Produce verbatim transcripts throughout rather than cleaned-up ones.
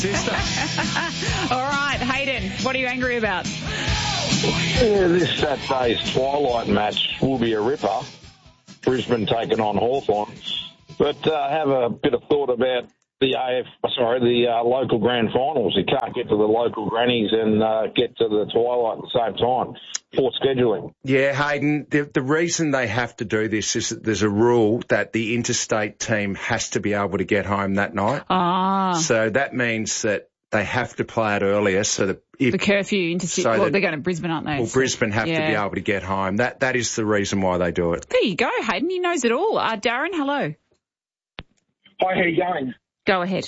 Sister. All right, Hayden, what are you angry about? Yeah, this Saturday's Twilight match will be a ripper. Brisbane taking on Hawthorn. But uh, have a bit of thought about the A F, sorry, the uh, local grand finals. You can't get to the local grannies and uh, get to the Twilight at the same time. Poor scheduling. Yeah, Hayden, the, the reason they have to do this is that there's a rule that the interstate team has to be able to get home that night. Ah. So that means that they have to play it earlier so that if... The curfew interstate. So well, that, they're going to Brisbane, aren't they? Well, so, Brisbane have yeah. to be able to get home. That That is the reason why they do it. There you go, Hayden. He knows it all. Uh, Darren, hello. Hi, how you going? Go ahead.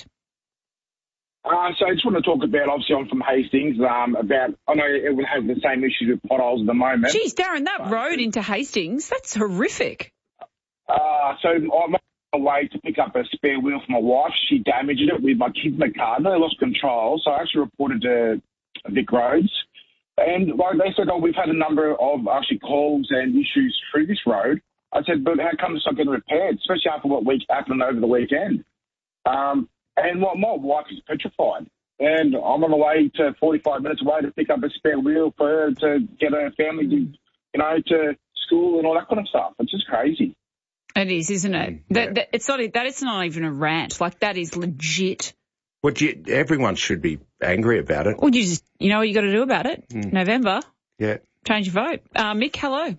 Uh, so I just want to talk about, obviously I'm from Hastings, um, about, I know it has the same issues with potholes at the moment. Geez, Darren, that road into Hastings, that's horrific. Uh, so I'm on my way to pick up a spare wheel for my wife. She damaged it with my kids in the car. They lost control, so I actually reported to Vic Roads. And like they said, oh, we've had a number of actually calls and issues through this road. I said, but how come it's not getting repaired, especially after what week happened over the weekend? Um, and my, my wife is petrified. And I'm on the way to forty-five minutes away to pick up a spare wheel for her to get her family to, you know, to school and all that kind of stuff. It's just crazy. It is, isn't it? Mm, that, yeah. that, it's not. That is not even a rant. Like, that is legit. Well, you, everyone should be angry about it. Well, you just, you know what you got to do about it? Mm. November. Yeah. Change your vote. Uh, Mick, hello.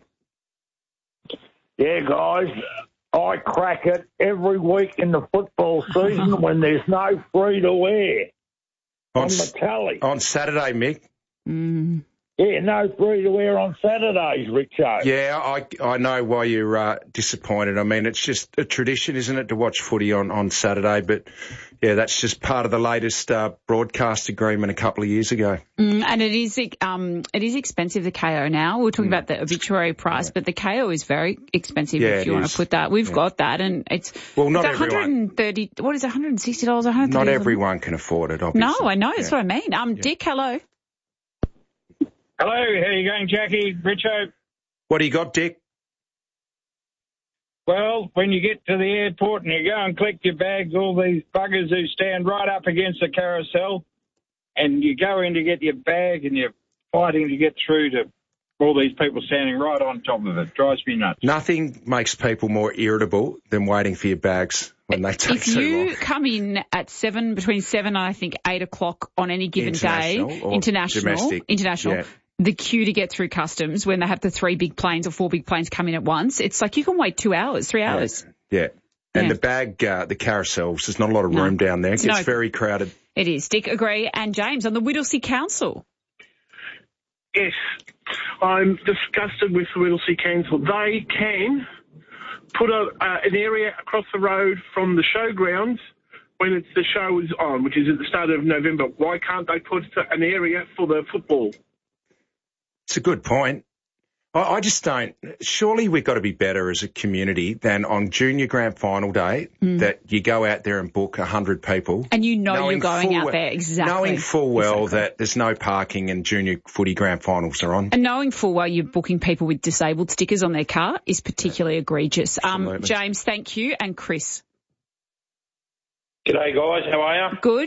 Yeah, guys, I crack it every week in the football season when there's no free to wear on, On, the tally. on Saturday, Mick. Mm. Yeah, no free to wear on Saturdays, Richo. Yeah, I I know why you're uh, disappointed. I mean, it's just a tradition, isn't it, to watch footy on, on Saturday? But, yeah, that's just part of the latest uh, broadcast agreement a couple of years ago. Mm, and it is um it is expensive, the K O now. We're talking mm. about the obituary price, yeah. but the K O is very expensive yeah, if you want is. to put that. We've yeah. got that, and it's, well, not it's one hundred thirty everyone. What is it, one hundred sixty dollars? one hundred thirty dollars? Not everyone can afford it, obviously. No, I know. That's yeah. what I mean. Um, yeah. Dick, hello. Hello, how you going, Jackie? Richo? What do you got, Dick? Well, when you get to the airport and you go and collect your bags, all these buggers who stand right up against the carousel, and you go in to get your bag and you're fighting to get through to all these people standing right on top of it. Drives me nuts. Nothing makes people more irritable than waiting for your bags when they take if so long. If you come in at seven, between seven and I think eight o'clock on any given day, international, domestic, international, yeah. the queue to get through customs when they have the three big planes or four big planes come in at once, it's like you can wait two hours, three hours. Yeah. yeah. And yeah. the bag, uh, the carousels, there's not a lot of room no. down there. It gets no, very crowded. It is. Dick, agree. And James, on the Whittlesea Council. Yes, I'm disgusted with the Whittlesea Council. They can put a, uh, an area across the road from the showgrounds when it's the show is on, which is at the start of November. Why can't they put an area for the football? It's a good point. I, I just don't. Surely we've got to be better as a community than on Junior Grand Final Day mm. that you go out there and book one hundred people. And you know you're going out well, there, exactly. Knowing full well exactly. that there's no parking and Junior Footy Grand Finals are on. And knowing full well you're booking people with disabled stickers on their car is particularly yeah. egregious. Um, James, thank you. And Chris. G'day, guys. How are you? Good.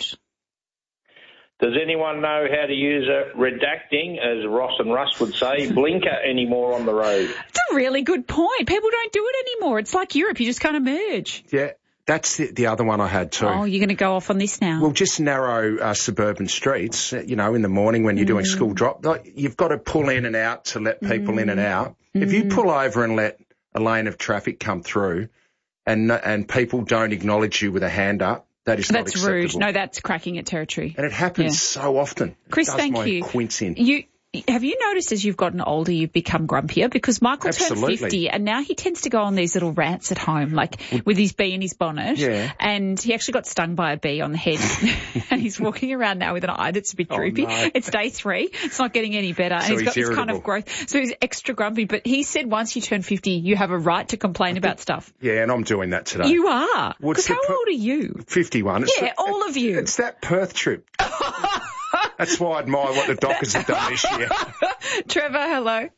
Does anyone know how to use a redacting, as Ross and Russ would say, blinker anymore on the road? It's a really good point. People don't do it anymore. It's like Europe. You just kind of merge. Yeah, that's the, the other one I had too. Oh, you're going to go off on this now? Well, just narrow uh, suburban streets, you know, in the morning when you're mm. doing school drop. Like, you've got to pull in and out to let people mm. in and out. Mm. If you pull over and let a lane of traffic come through and and people don't acknowledge you with a hand up, that is that's not acceptable. Rude. No, that's cracking at territory. And it happens yeah. so often. Chris, it does thank my you. Quince in. You have you noticed as you've gotten older, you've become grumpier? Because Michael Absolutely. turned fifty, and now he tends to go on these little rants at home, like with his bee in his bonnet. Yeah. And he actually got stung by a bee on the head, and he's walking around now with an eye that's a bit droopy. Oh, no. It's day three. It's not getting any better. So and he's got he's this kind of growth. So he's extra grumpy. But he said once you turn fifty, you have a right to complain think, about stuff. Yeah, and I'm doing that today. You are. Because how per- old are you? fifty-one. It's yeah, the, all it, of you. It's that Perth trip. That's why I admire what the Dockers have done this year. Trevor, hello.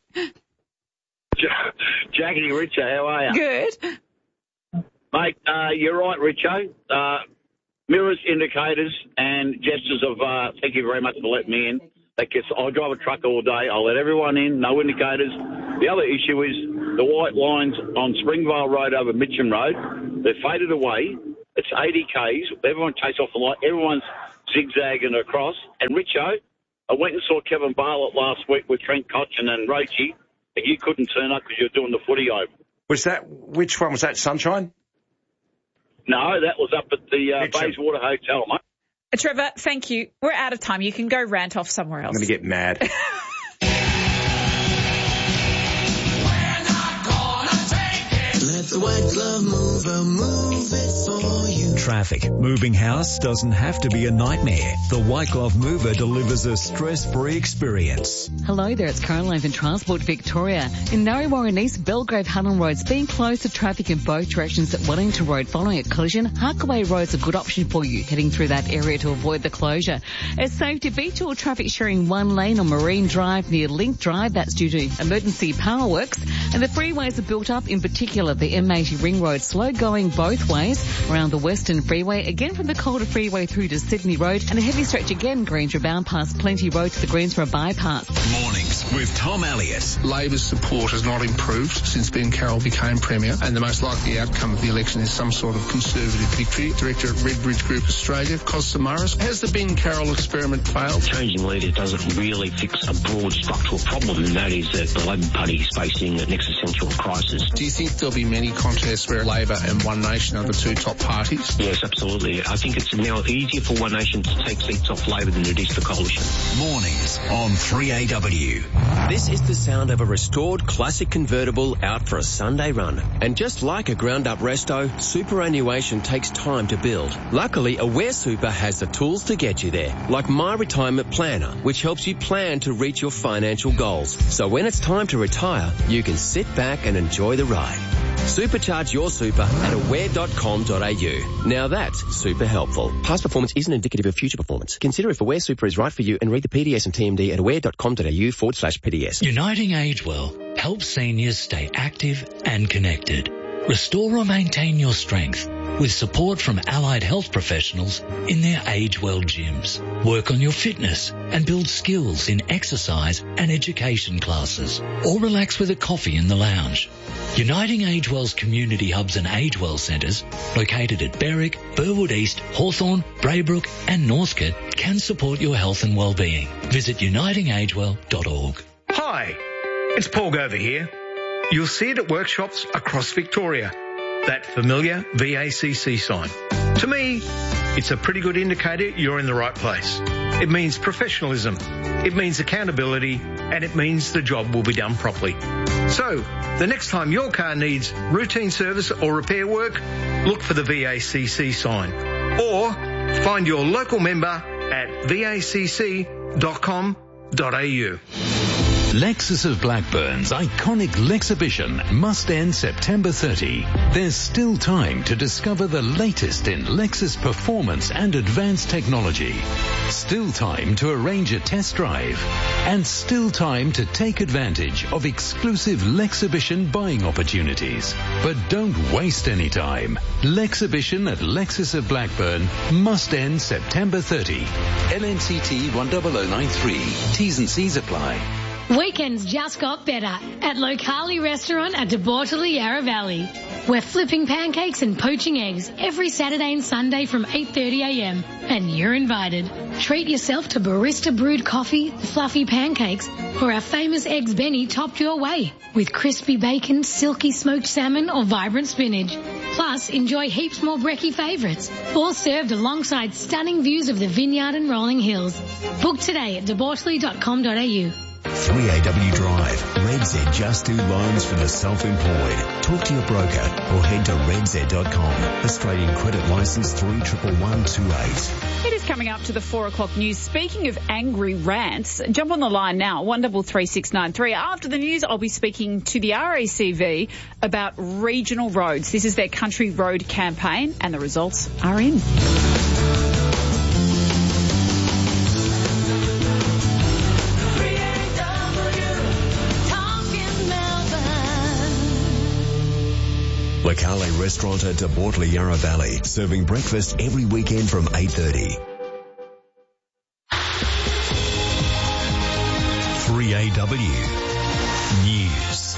Jackie, Richo, how are you? Good. Mate, uh, you're right, Richo. Uh, mirrors, indicators, and gestures of uh, thank you very much for letting me in. That gets, I drive a truck all day. I'll let everyone in, no indicators. The other issue is the white lines on Springvale Road over Mitcham Road. They're faded away. It's eighty kays. Everyone takes off the light. Everyone's zigzagging across. And Richo, I went and saw Kevin Bartlett last week with Trent Cotchin and Roachy, and you couldn't turn up because you were doing the footy over. Was that, which one was that, Sunshine? No, that was up at the uh, Bayswater Hotel, mate. Trevor, thank you. We're out of time. You can go rant off somewhere else. I'm going to get mad. Let the white glove mover move it for you. Traffic. Moving house doesn't have to be a nightmare. The White Glove Mover delivers a stress-free experience. Hello there, it's Caroline from Transport Victoria. In Narrewarren East, Belgrave Hunnell Road's being closed to traffic in both directions at Wellington Road following a collision. Harkaway Road's a good option for you heading through that area to avoid the closure. It's safe to beat all traffic sharing one lane on Marine Drive near Link Drive. That's due to emergency power works. And the freeways are built up, in particular the M eighty Ring Road, slow going both ways around the Western Freeway, again from the Calder Freeway through to Sydney Road, and a heavy stretch again Greensboro bound past Plenty Road to the Greensboro bypass. Mornings with Tom Elliott. Labor's support has not improved since Ben Carroll became Premier, and the most likely outcome of the election is some sort of Conservative victory. Director at Redbridge Group Australia, Cos Samaras. Has the Ben Carroll experiment failed? Changing leader doesn't really fix a broad structural problem, and that is that the Labor Party is facing an existential crisis. Do you think there'll be many contests where Labor and One Nation are the two top parties? Yes, absolutely. I think it's now easier for One Nation to take seats off Labor than it is for Coalition. Mornings on three A W. This is the sound of a restored classic convertible out for a Sunday run. And just like a ground-up resto, superannuation takes time to build. Luckily, Aware Super has the tools to get you there, like My Retirement Planner, which helps you plan to reach your financial goals. So when it's time to retire, you can sit back and enjoy the ride. Supercharge your super at aware dot com dot a u. Now that's super helpful. Past performance isn't indicative of future performance. Consider if Aware Super is right for you and read the P D S and T M D at aware dot com dot a u forward slash P D S. Uniting Age Well helps seniors stay active and connected. Restore or maintain your strength with support from allied health professionals in their Age Well gyms. Work on your fitness and build skills in exercise and education classes, or relax with a coffee in the lounge. Uniting Age Well's community hubs and Age Well centres, located at Berwick, Burwood East, Hawthorn, Braybrook and Northcote, can support your health and well-being. Visit uniting age well dot org. Hi, it's Paul Gover here. You'll see it at workshops across Victoria. That familiar V A C C sign. To me, it's a pretty good indicator you're in the right place. It means professionalism, it means accountability, and it means the job will be done properly. So, the next time your car needs routine service or repair work, look for the V A C C sign. Or find your local member at v a c c dot com dot a u. Lexus of Blackburn's iconic Lexhibition must end September thirtieth. There's still time to discover the latest in Lexus performance and advanced technology. Still time to arrange a test drive. And still time to take advantage of exclusive Lexhibition buying opportunities. But don't waste any time. Lexhibition at Lexus of Blackburn must end September thirtieth. L N C T one zero zero nine three. T's and C's apply. Weekends just got better at Locali Restaurant at De Bortoli Yarra Valley. We're flipping pancakes and poaching eggs every Saturday and Sunday from eight thirty a m and you're invited. Treat yourself to barista brewed coffee, fluffy pancakes, or our famous Eggs Benny topped your way with crispy bacon, silky smoked salmon or vibrant spinach. Plus, enjoy heaps more brekkie favourites, all served alongside stunning views of the vineyard and rolling hills. Book today at de bortoli dot com dot a u. three A W Drive. RedZ just do loans for the self-employed. Talk to your broker or head to red z dot com. Australian credit licence three one one two eight. It is coming up to the four o'clock news. Speaking of angry rants, jump on the line now, one double three six nine three. After the news, I'll be speaking to the R A C V about regional roads. This is their country road campaign and the results are in. Locale Restaurant at De Bortley, Yarra Valley, serving breakfast every weekend from eight thirty. three A W News.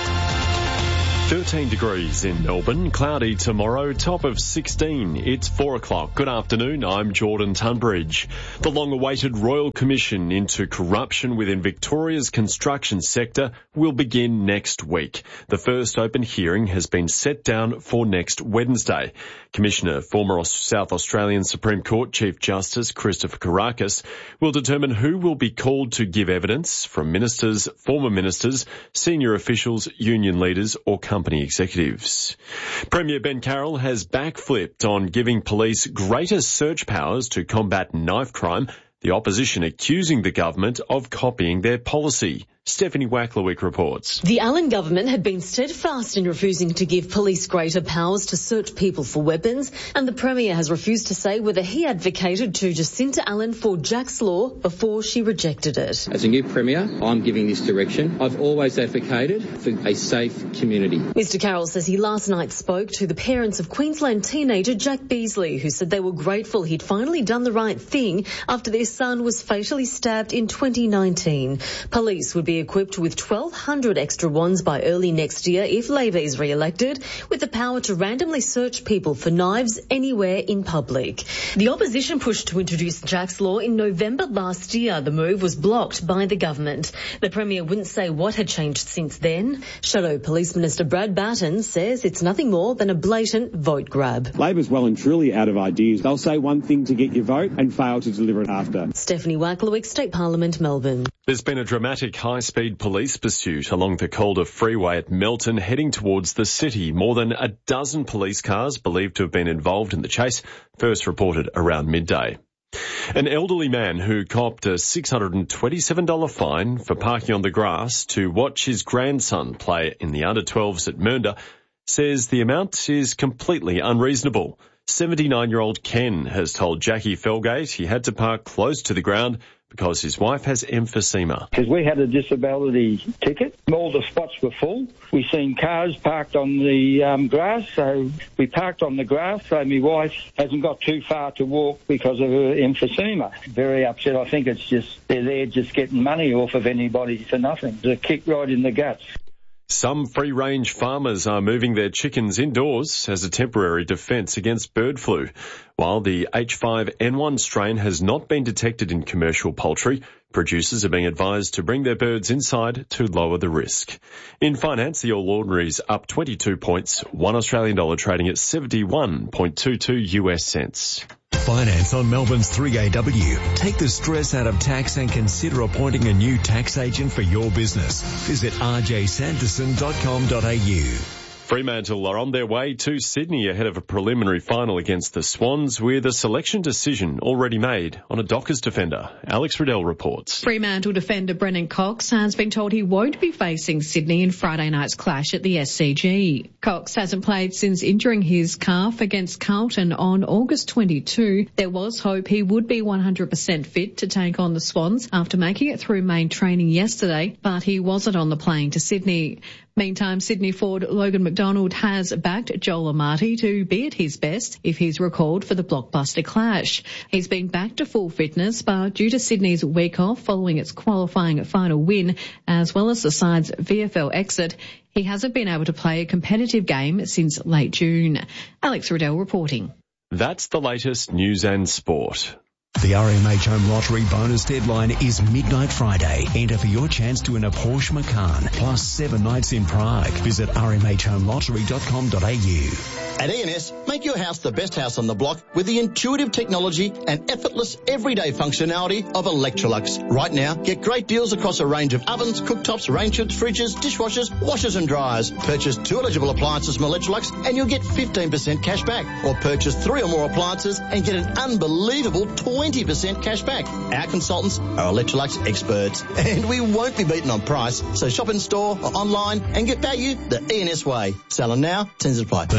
thirteen degrees in Melbourne, cloudy tomorrow, top of sixteen. It's four o'clock. Good afternoon, I'm Jordan Tunbridge. The long-awaited Royal Commission into corruption within Victoria's construction sector will begin next week. The first open hearing has been set down for next Wednesday. Commissioner, former South Australian Supreme Court Chief Justice Christopher Kourakis will determine who will be called to give evidence from ministers, former ministers, senior officials, union leaders or company executives. Premier Ben Carroll has backflipped on giving police greater search powers to combat knife crime, the opposition accusing the government of copying their policy. Stephanie Wacklewick reports. The Allen government had been steadfast in refusing to give police greater powers to search people for weapons, and the Premier has refused to say whether he advocated to Jacinta Allen for Jack's Law before she rejected it. As a new Premier, I'm giving this direction. I've always advocated for a safe community. Mister Carroll says he last night spoke to the parents of Queensland teenager Jack Beasley, who said they were grateful he'd finally done the right thing after their son was fatally stabbed in twenty nineteen. Police would be equipped with twelve hundred extra wands by early next year if Labor is re-elected, with the power to randomly search people for knives anywhere in public. The opposition pushed to introduce Jack's Law in November last year. The move was blocked by the government. The Premier wouldn't say what had changed since then. Shadow Police Minister Brad Batten says it's nothing more than a blatant vote grab. Labor's well and truly out of ideas. They'll say one thing to get your vote and fail to deliver it after. Stephanie Wacklewick, State Parliament, Melbourne. There's been a dramatic high-speed police pursuit along the Calder Freeway at Melton heading towards the city. More than a dozen police cars believed to have been involved in the chase, first reported around midday. An elderly man who copped a six hundred twenty-seven dollars fine for parking on the grass to watch his grandson play in the under twelves at Mernda says the amount is completely unreasonable. seventy-nine-year-old Ken has told Jackie Felgate he had to park close to the ground because his wife has emphysema. Because we had a disability ticket. All the spots were full. We seen cars parked on the um, grass, so we parked on the grass, so my wife hasn't got too far to walk because of her emphysema. Very upset. I think it's just, they're there just getting money off of anybody for nothing. It's a kick right in the guts. Some free-range farmers are moving their chickens indoors as a temporary defence against bird flu. While the H five N one strain has not been detected in commercial poultry, producers are being advised to bring their birds inside to lower the risk. In finance, the All Ordinary's up twenty-two points, one Australian dollar trading at seventy-one point two two U S cents. Finance on Melbourne's three A W. Take the stress out of tax and consider appointing a new tax agent for your business. Visit r j sanderson dot com dot a u. Fremantle are on their way to Sydney ahead of a preliminary final against the Swans with a selection decision already made on a Dockers defender. Alex Riddell reports. Fremantle defender Brennan Cox has been told he won't be facing Sydney in Friday night's clash at the S C G. Cox hasn't played since injuring his calf against Carlton on August twenty-second. There was hope he would be one hundred percent fit to take on the Swans after making it through main training yesterday, but he wasn't on the plane to Sydney. Meantime, Sydney forward Logan McDonald has backed Joel Amati to be at his best if he's recalled for the blockbuster clash. He's been back to full fitness, but due to Sydney's week off following its qualifying final win, as well as the side's V F L exit, he hasn't been able to play a competitive game since late June. Alex Riddell reporting. That's the latest news and sport. The R M H Home Lottery bonus deadline is midnight Friday. Enter for your chance to win a Porsche Macan plus seven nights in Prague. Visit r m h home lottery dot com dot a u. At E N S, make your house the best house on the block with the intuitive technology and effortless everyday functionality of Electrolux. Right now, get great deals across a range of ovens, cooktops, range hoods, fridges, dishwashers, washers and dryers. Purchase two eligible appliances from Electrolux and you'll get fifteen percent cash back. Or purchase three or more appliances and get an unbelievable twenty percent cash back. Our consultants are Electrolux experts and we won't be beaten on price. So shop in store or online and get value the E N S way. Selling now, tends to apply. The Nissan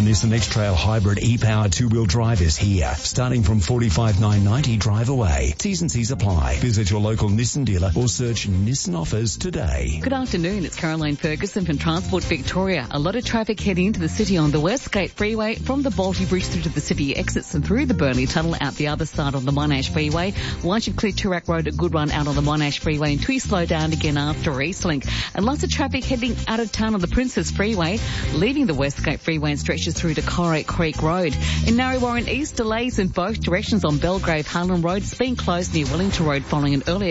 Trail Hybrid e-power two-wheel drive is here, starting from forty-five thousand nine hundred ninety dollars drive away. T's and C's apply. Visit your local Nissan dealer or search Nissan offers today. Good afternoon, it's Caroline Ferguson from Transport Victoria. A lot of traffic heading into the city on the Westgate Freeway from the Balti Bridge through to the city exits and through the Burnley Tunnel out the other side on the Monash Freeway. Once you've cleared Toorak Road, a good run out on the Monash Freeway until you slow down again after Eastlink. And lots of traffic heading out of town on the Princess Freeway, leaving the Westgate Freeway and stretches through to Corrick Creek Road. In Narre Warren East, delays in both directions on Belgrave Harlan Road. It's been closed near Wellington Road following an earlier